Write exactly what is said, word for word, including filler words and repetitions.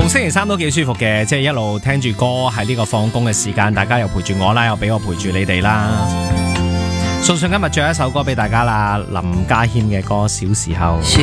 逢星期三都幾舒服嘅，即係一路聽住歌喺呢個放工嘅時間，大家又陪住我啦，又俾我陪住你哋啦。送上今日最後一首歌俾大家啦，林家謙嘅歌《小時候》。